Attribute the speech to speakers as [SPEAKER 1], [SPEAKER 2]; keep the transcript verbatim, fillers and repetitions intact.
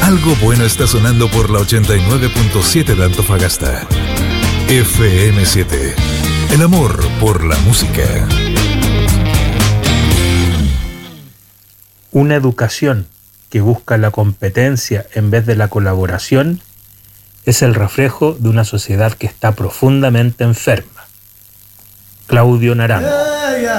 [SPEAKER 1] Algo bueno está sonando por la ochenta y nueve punto siete de Antofagasta. F M siete. El amor por la música.
[SPEAKER 2] Una educación que busca la competencia en vez de la colaboración es el reflejo de una sociedad que está profundamente enferma. Claudio Naranjo.